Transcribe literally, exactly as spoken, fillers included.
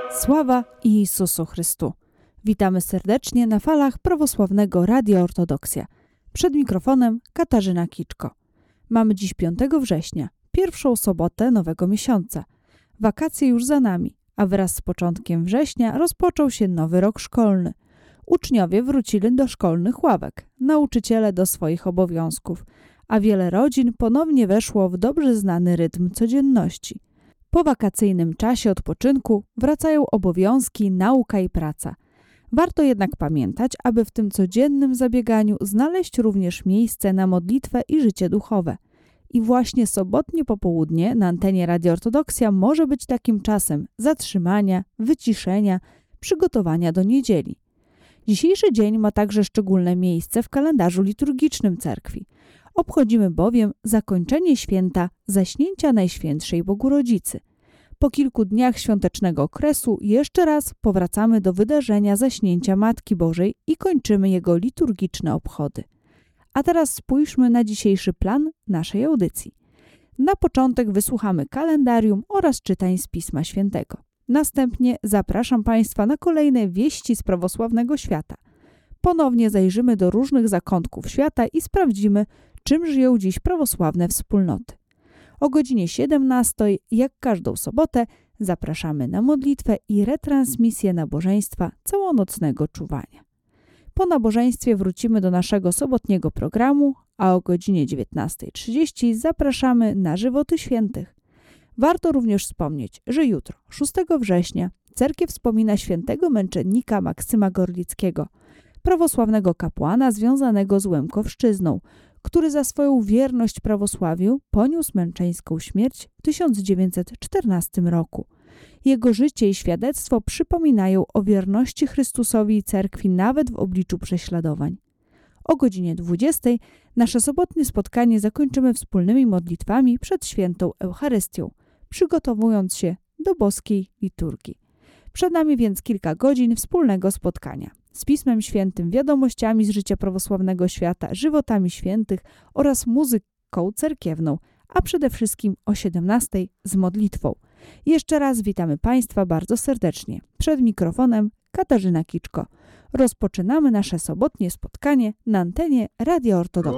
Sława Jezusu Chrystu. Witamy serdecznie na falach prawosławnego Radia Ortodoksja. Przed mikrofonem Katarzyna Kiczko. Mamy dziś piątego września, pierwszą sobotę nowego miesiąca. Wakacje już za nami, a wraz z początkiem września rozpoczął się nowy rok szkolny. Uczniowie wrócili do szkolnych ławek, nauczyciele do swoich obowiązków, a wiele rodzin ponownie weszło w dobrze znany rytm codzienności. Po wakacyjnym czasie odpoczynku wracają obowiązki, nauka i praca. Warto jednak pamiętać, aby w tym codziennym zabieganiu znaleźć również miejsce na modlitwę i życie duchowe. I właśnie sobotnie popołudnie na antenie Radia Ortodoksja może być takim czasem zatrzymania, wyciszenia, przygotowania do niedzieli. Dzisiejszy dzień ma także szczególne miejsce w kalendarzu liturgicznym cerkwi. Obchodzimy bowiem zakończenie święta Zaśnięcia Najświętszej Bogu Rodzicy. Po kilku dniach świątecznego okresu jeszcze raz powracamy do wydarzenia Zaśnięcia Matki Bożej i kończymy jego liturgiczne obchody. A teraz spójrzmy na dzisiejszy plan naszej audycji. Na początek wysłuchamy kalendarium oraz czytań z Pisma Świętego. Następnie zapraszam Państwa na kolejne wieści z prawosławnego świata. Ponownie zajrzymy do różnych zakątków świata i sprawdzimy, czym żyją dziś prawosławne wspólnoty. O godzinie siedemnastej, jak każdą sobotę, zapraszamy na modlitwę i retransmisję nabożeństwa całonocnego czuwania. Po nabożeństwie wrócimy do naszego sobotniego programu, a o godzinie dziewiętnasta trzydzieści zapraszamy na Żywoty Świętych. Warto również wspomnieć, że jutro, szóstego września, cerkiew wspomina świętego męczennika Maksyma Gorlickiego, prawosławnego kapłana związanego z Łemkowszczyzną, który za swoją wierność prawosławiu poniósł męczeńską śmierć w tysiąc dziewięćset czternastym roku. Jego życie i świadectwo przypominają o wierności Chrystusowi i cerkwi nawet w obliczu prześladowań. O godzinie dwudziestej nasze sobotnie spotkanie zakończymy wspólnymi modlitwami przed świętą Eucharystią, przygotowując się do boskiej liturgii. Przed nami więc kilka godzin wspólnego spotkania z Pismem Świętym, wiadomościami z życia prawosławnego świata, żywotami świętych oraz muzyką cerkiewną, a przede wszystkim o siedemnastej z modlitwą. Jeszcze raz witamy Państwa bardzo serdecznie. Przed mikrofonem Katarzyna Kiczko. Rozpoczynamy nasze sobotnie spotkanie na antenie Radia Ortodoksja.